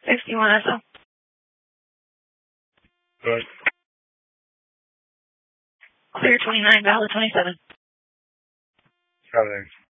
61 SL. Good. Clear 29, valid 27. Got it.